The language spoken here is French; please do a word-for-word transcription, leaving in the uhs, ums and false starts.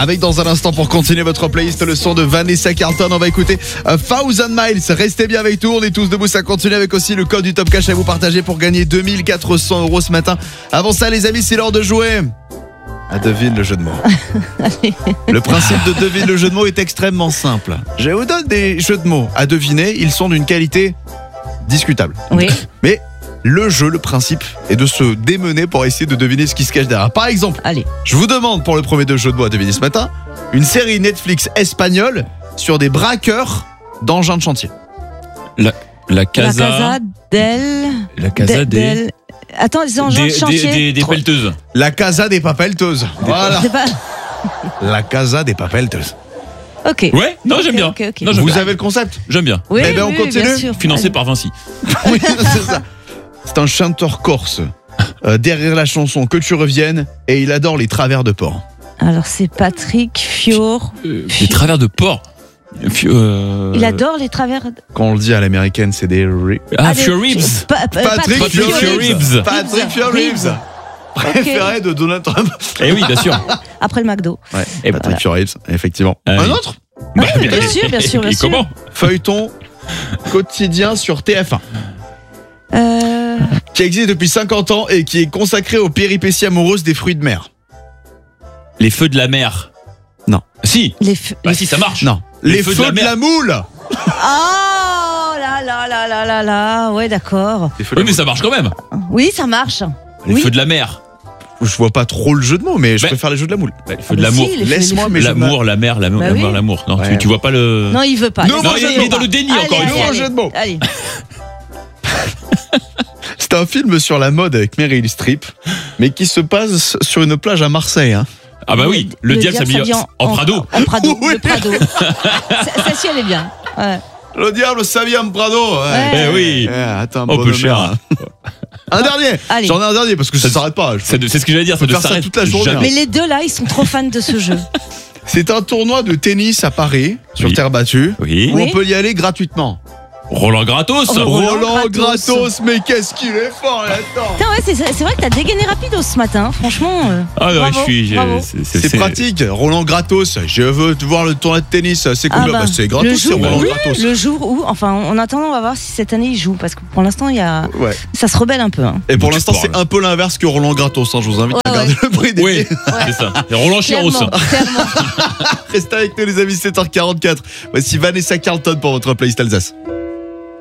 Avec dans un instant pour continuer votre playlist le son de Vanessa Carlton. On va écouter A Thousand Miles. Restez bien avec nous, on est tous debout, ça continue avec aussi le code du Top Cash à vous partager pour gagner deux mille quatre cents euros ce matin. Avant ça les amis, c'est l'heure de jouer à Devine le jeu de mots. Le principe de Devine le jeu de mots est extrêmement simple. Je vous donne des jeux de mots à deviner, ils sont d'une qualité discutable. Oui. Mais le jeu, le principe est de se démener pour essayer de deviner ce qui se cache derrière. Par exemple, Allez. je vous demande pour le premier de jeu de mots à deviner ce matin, une série Netflix espagnole sur des braqueurs d'engins de chantier. La, la Casa. La Casa del... La Casa de- des. del- Attends, les engins Des, de chantier. des, des, des Trop- pelleteuses. La Casa des Papelteuses. Voilà. C'est pas... La Casa des Papelteuses. Ok. Ouais, non, Ok, j'aime bien. ok, ok. Non, j'aime Vous bien. avez le concept? J'aime bien. Oui, Eh ben, on oui, continue. bien sûr. Financé Allez. par Vinci. Oui, c'est ça. C'est un chanteur corse. Euh, derrière la chanson Que tu reviennes, et il adore les travers de porc. Alors, c'est Patrick Fior. Euh, des travers de porc. Fi- euh, Il adore les travers... Quand on le dit à l'américaine, c'est des ri- Ah, Allez, Fior Reeves. Pa- pa- Patrick Patrick Fioribs. Fioribs. Patrick Fioribs. Reeves. Préféré de Donald Trump. Eh oui, bien sûr. Après le McDo. Ouais, Et Patrick voilà. Fioribs, effectivement. Ah Un oui. autre Bah, bien sûr, bien sûr, bien Et sûr. comment feuilleton quotidien sur T F un. Euh... Qui existe depuis cinquante ans et qui est consacré aux péripéties amoureuses des fruits de mer. Les feux de la mer. Non. Si. Les feux... Bah les si, ça marche. Non. Les, feux, de, la, moule. Oh là là là là là là. Ouais, d'accord. Les feux de Oui, la mais ça marche quand même. Oui, ça marche. Les Oui. feux de la mer. moule. Je vois pas trop le jeu de mots, mais je Mais- préfère les jeux de la moule. Bah, les Ah feux de bah l'amour. si, les feux- Laisse-moi, les mais feux- je L'amour, la mer, l'amour, Bah l'amour, oui. l'amour. Non, Ouais. tu, tu vois pas le. Non, il veut pas. Non, Laisse- non, allez, il est allez. dans le déni, Allez, encore une allez, fois. allez. Jeu de mots. Allez. C'est un film sur la mode avec Meryl Streep, mais qui se passe sur une plage à Marseille. Hein. Ah bah oui, le, diable s'habille en, en Prado. En Prado, Oui. le Prado. Ça- Celle-ci, elle est bien. Ouais. Le diable s'habille en Prado. Ouais. Eh oui. Eh, attends, Oh, peu bonhomme, cher. hein. Un dernier. Allez. J'en ai un dernier parce que ça s'arrête pas. Je- C'est de- c'est ce que j'allais dire, ça Faut ne faire ça s'arrête toute la journée, jamais. Mais les deux là, ils sont trop fans de ce jeu. C'est un tournoi de tennis à Paris, sur Oui. terre battue, Oui. où Oui. on peut y aller gratuitement. Roland Gratos. Oh, Roland Roland Gratos. Gratos, mais qu'est-ce qu'il est fort là-dedans. Putain, ouais, c'est c'est vrai que t'as dégainé rapido ce matin, franchement. euh, Ah non, bravo, je suis. j'ai- bravo. C'est pratique, Roland Gratos. Je veux te voir le tournoi de tennis. C'est Ah combien bah, bah, c'est le gratos, c'est jour, Roland oui, Gratos. le jour où, enfin, en attendant, on va voir si cette année il joue, parce que pour l'instant, il y a, Ouais. ça se rebelle un peu. Hein. Et pour Du l'instant, sport, c'est là. un peu l'inverse que Roland Gratos. Hein. Je vous invite à Ouais, regarder le prix des Oui, billets. c'est ça. C'est Roland Garros. Clairement, clairement. Restez avec nous, les amis, sept heures quarante-quatre. Voici Vanessa Carlton pour votre playlist Alsace.